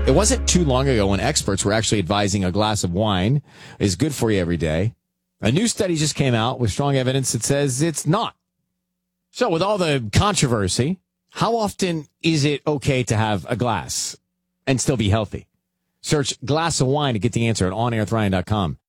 It wasn't too long ago when experts were actually advising a glass of wine is good for you every day. A new study just came out with strong evidence that says it's not. So with all the controversy, how often is it okay to have a glass and still be healthy? Search glass of wine to get the answer at onairwithRyan.com.